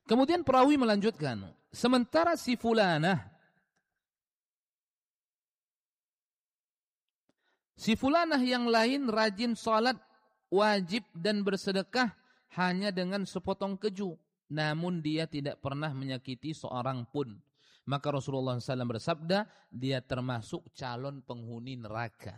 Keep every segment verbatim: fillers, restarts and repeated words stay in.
Kemudian perawi melanjutkan, sementara si fulanah si fulanah yang lain rajin salat wajib dan bersedekah hanya dengan sepotong keju, namun dia tidak pernah menyakiti seorang pun. Maka Rasulullah shallallahu alaihi wasallam bersabda, dia termasuk calon penghuni neraka.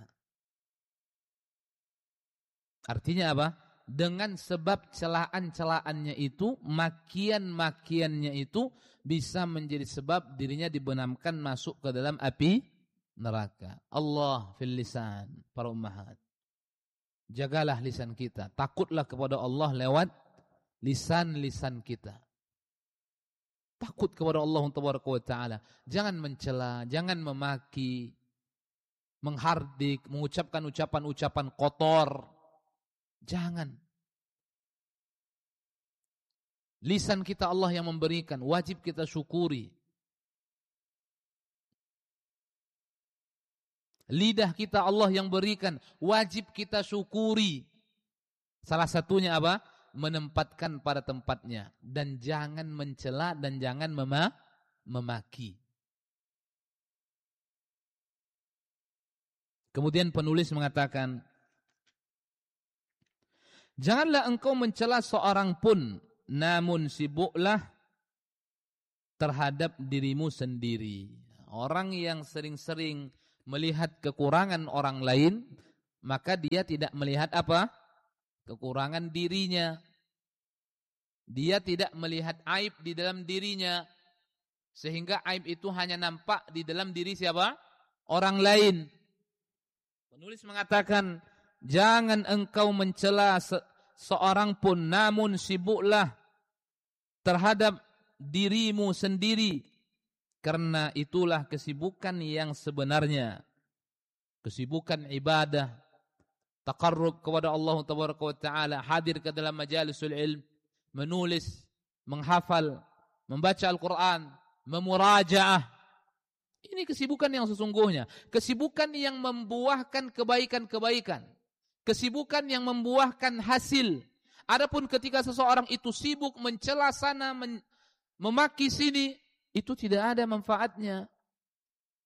Artinya apa? Dengan sebab celaan-celaannya itu, makian-makiannya itu bisa menjadi sebab dirinya dibenamkan masuk ke dalam api neraka. Allah fil lisan, para ummahat. Jagalah lisan kita. Takutlah kepada Allah lewat lisan-lisan kita. Takut kepada Allah Tabaraka wa Ta'ala. Jangan mencela, jangan memaki, menghardik, mengucapkan ucapan-ucapan kotor. Jangan. Lisan kita Allah yang memberikan, wajib kita syukuri. Lidah kita Allah yang berikan, wajib kita syukuri. Salah satunya apa? Menempatkan pada tempatnya. Dan jangan mencela dan jangan mema memaki. Kemudian penulis mengatakan, janganlah engkau mencela seorang pun, namun sibuklah terhadap dirimu sendiri. Orang yang sering-sering melihat kekurangan orang lain, maka dia tidak melihat apa? Kekurangan dirinya. Dia tidak melihat aib di dalam dirinya. Sehingga aib itu hanya nampak di dalam diri siapa? Orang lain. Penulis mengatakan, jangan engkau mencela se seorang pun, namun sibuklah terhadap dirimu sendiri. Karena itulah kesibukan yang sebenarnya. Kesibukan ibadah, taqarrub kepada Allah Tabaraka wa Ta'ala, hadir ke dalam majalisul ilm, menulis, menghafal, membaca Al-Quran, memurajaah. Ini kesibukan yang sesungguhnya. Kesibukan yang membuahkan kebaikan-kebaikan. Kesibukan yang membuahkan hasil. Adapun ketika seseorang itu sibuk mencela sana, men memaki sini, itu tidak ada manfaatnya.